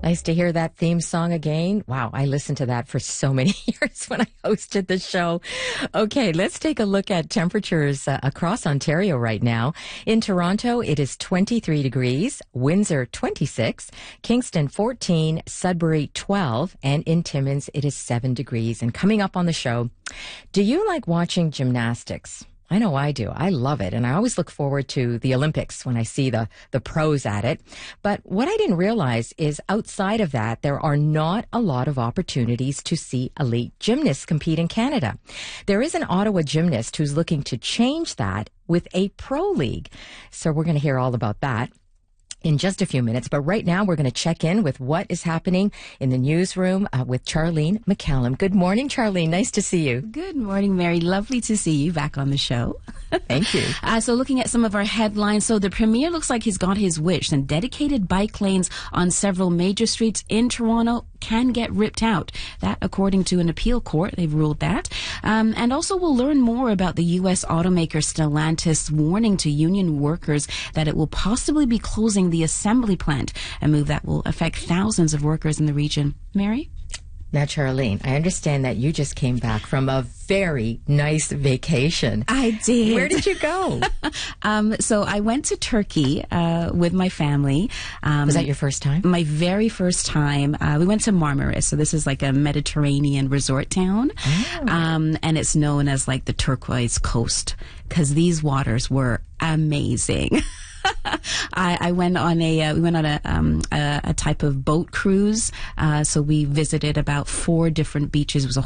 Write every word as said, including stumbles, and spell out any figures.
Nice to hear that theme song again. Wow, I listened to that for so many years when I hosted the show. Okay, let's take a look at temperatures uh, across Ontario right now. In Toronto, it is twenty-three degrees, Windsor twenty-six, Kingston fourteen, Sudbury twelve, and in Timmins it is seven degrees. And coming up on the show, do you like watching gymnastics? I know I do. I love it. And I always look forward to the Olympics when I see the, the pros at it. But what I didn't realize is outside of that, there are not a lot of opportunities to see elite gymnasts compete in Canada. There is an Ottawa gymnast who's looking to change that with a pro league. So we're going to hear all about that in just a few minutes. But right now, we're going to check in with what is happening in the newsroom uh, with Charlene McCallum. Good morning, Charlene. Nice to see you. Good morning, Mary. Lovely to see you back on the show. Thank you. Uh, so looking at some of our headlines, so the Premier looks like he's got his wish, and dedicated bike lanes on several major streets in Toronto can get ripped out. That, according to an appeal court, they've ruled that. Um, and also we'll learn more about the U S automaker Stellantis warning to union workers that it will possibly be closing the assembly plant, a move that will affect thousands of workers in the region. Mary? Now, Charlene, I understand that you just came back from a very nice vacation. I did. Where did you go? um, so I went to Turkey uh, with my family. Um, Was that your first time? My very first time. Uh, we went to Marmaris. So this is like a Mediterranean resort town. Oh. Um, and it's known as like the turquoise coast because these waters were amazing. I, I went on a uh, we went on a, um, a a type of boat cruise. Uh, so we visited about four different beaches. It was a